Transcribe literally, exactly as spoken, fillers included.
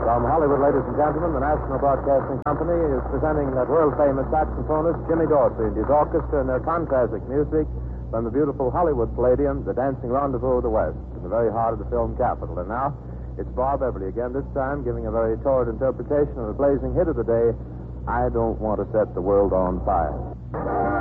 From Hollywood, ladies and gentlemen, the National Broadcasting Company is presenting that world-famous saxophonist, Jimmy Dorsey, and his orchestra and their contrastic music from the beautiful Hollywood Palladium, the Dancing Rendezvous of the West, in the very heart of the film capital. And now, it's Bob Everly again, this time giving a very torrid interpretation of the blazing hit of the day, I Don't Want to Set the World on Fire.